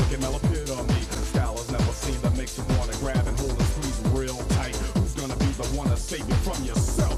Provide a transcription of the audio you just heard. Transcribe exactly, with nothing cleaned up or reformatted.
can smell a bit of me. Style is never seen that makes you wanna grab and hold and squeeze real tight. Who's gonna be the one to save you from yourself?